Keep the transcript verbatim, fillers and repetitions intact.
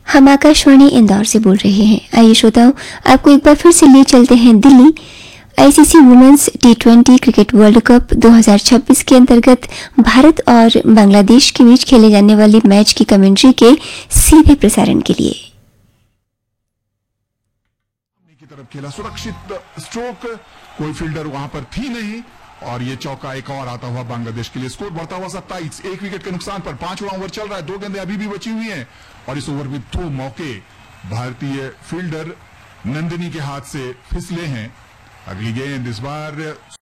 हम आकाशवाणी इंदौर से बोल रहे हैं। आइए श्रोताओं, आपको एक बार फिर से ले चलते हैं Delhi. ICC women's T twenty cricket world cup दो हज़ार छब्बीस के अंतर्गत भारत और बांग्लादेश के बीच खेले जाने वाले मैच की कमेंट्री के सीधे प्रसारण के लिए। की तरफ खेला, सुरक्षित स्ट्रोक, कोई फील्डर वहां पर थी नहीं और ये चौका एक और आता हुआ बांग्लादेश के लिए। स्कोर बढ़ता हुआ सत्ताईस, एक विकेट के नुकसान पर पांचवा ओवर चल रहा है, दो गेंदें अभी भी बची हुई हैं और इस ओवर में दो मौके भारतीय फील्डर नंदिनी के हाथ से फिसले हैं। अगली गेंद इस बार